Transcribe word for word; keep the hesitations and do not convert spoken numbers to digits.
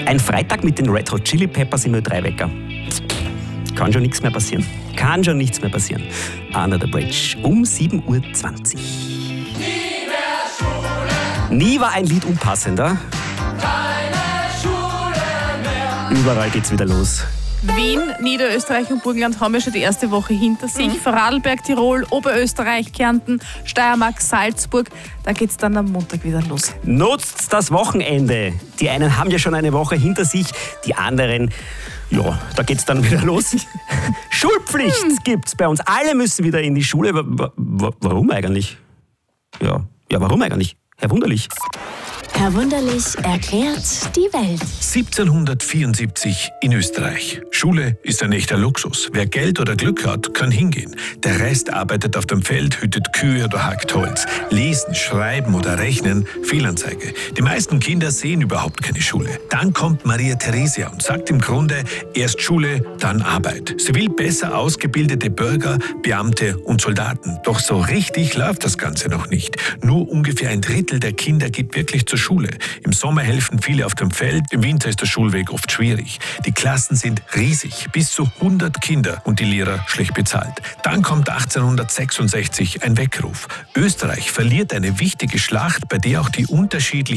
Ein Freitag mit den Red Hot Chili Peppers im Ö drei Wecker. Kann schon nichts mehr passieren. Kann schon nichts mehr passieren. Under the Bridge um sieben Uhr zwanzig. Nie mehr Schule. Nie war ein Lied unpassender. Keine Schule mehr. Überall geht's wieder los. Wien, Niederösterreich und Burgenland haben ja schon die erste Woche hinter sich. Mhm. Vorarlberg, Tirol, Oberösterreich, Kärnten, Steiermark, Salzburg. Da geht's dann am Montag wieder los. Nutzt das Wochenende. Die einen haben ja schon eine Woche hinter sich, die anderen, ja, da geht's dann wieder los. Schulpflicht mhm. gibt's bei uns. Alle müssen wieder in die Schule. Warum eigentlich? Ja, ja, warum eigentlich? Herr Wunderlich. Herr Wunderlich erklärt die Welt. siebzehnhundertvierundsiebzig in Österreich. Schule ist ein echter Luxus. Wer Geld oder Glück hat, kann hingehen. Der Rest arbeitet auf dem Feld, hütet Kühe oder hackt Holz. Lesen, schreiben oder rechnen, Fehlanzeige. Die meisten Kinder sehen überhaupt keine Schule. Dann kommt Maria Theresia und sagt im Grunde, erst Schule, dann Arbeit. Sie will besser ausgebildete Bürger, Beamte und Soldaten. Doch so richtig läuft das Ganze noch nicht. Nur ungefähr ein Drittel der Kinder geht wirklich zur Schule. Schule. Im Sommer helfen viele auf dem Feld, im Winter ist der Schulweg oft schwierig. Die Klassen sind riesig, bis zu hundert Kinder und die Lehrer schlecht bezahlt. Dann kommt achtzehnhundertsechsundsechzig ein Weckruf. Österreich verliert eine wichtige Schlacht, bei der auch die unterschiedlichen